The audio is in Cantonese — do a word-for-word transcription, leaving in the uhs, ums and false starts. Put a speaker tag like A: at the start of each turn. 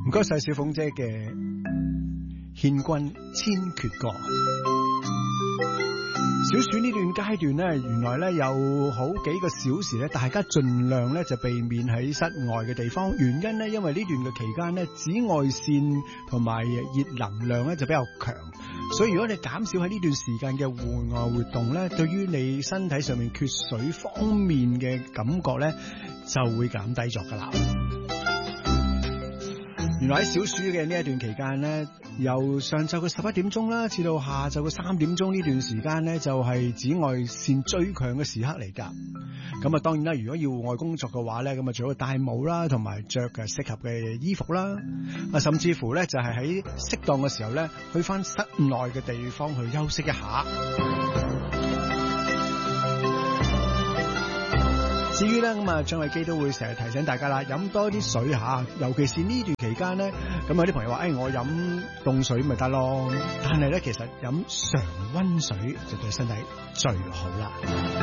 A: 唔該晒小鳳姐嘅獻君千闕歌。小暑呢段階段呢，原來呢有好幾個小時呢，大家盡量呢就避免喺室外嘅地方。原因呢，因為呢段嘅期間呢，紫外線同埋熱能量呢就比較強，所以如果你減少喺呢段時間嘅戶外活動呢，對於你身體上面缺水方面嘅感覺呢，就會減低咗噶啦。原來喺小暑嘅呢一段期間呢，由上晝嘅十一點鐘啦，至到下晝嘅三點鐘呢段時間呢，就係紫外線最強嘅時刻嚟噶。咁啊，當然啦，如果要戶外工作嘅話呢，咁啊最好戴帽啦，同埋着嘅適合嘅衣服啦。啊，甚至乎呢，就係喺適當嘅時候呢，去翻室內嘅地方去休息一下。至於咧，咁啊張偉基都會成日提醒大家啦，飲多啲水吓，尤其是呢段期間咧，咁有啲朋友話，誒、哎、我飲凍水咪得咯，但係咧其實飲常溫水就對身體最好啦。